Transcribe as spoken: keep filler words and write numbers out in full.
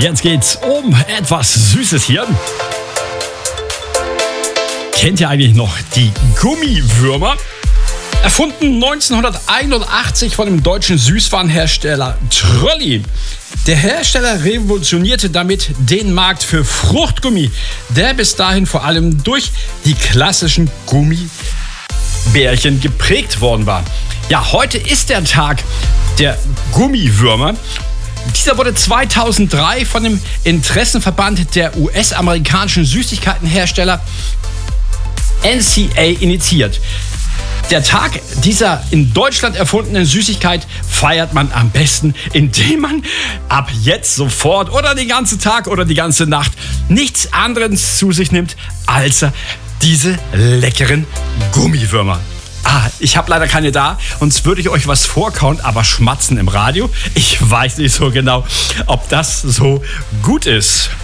Jetzt geht's um etwas Süßes hier. Kennt ihr eigentlich noch die Gummiwürmer? Erfunden neunzehnhunderteinundachtzig von dem deutschen Süßwarenhersteller Trolli. Der Hersteller revolutionierte damit den Markt für Fruchtgummi, der bis dahin vor allem durch die klassischen Gummibärchen geprägt worden war. Ja, heute ist der Tag der Gummiwürmer. Dieser wurde zweitausenddrei von dem Interessenverband der U S-amerikanischen Süßigkeitenhersteller N C A initiiert. Der Tag dieser in Deutschland erfundenen Süßigkeit feiert man am besten, indem man ab jetzt sofort oder den ganzen Tag oder die ganze Nacht nichts anderes zu sich nimmt, als diese leckeren Gummiwürmer. Ah, ich habe leider keine da, sonst würde ich euch was vorkauen, aber schmatzen im Radio, ich weiß nicht so genau, ob das so gut ist.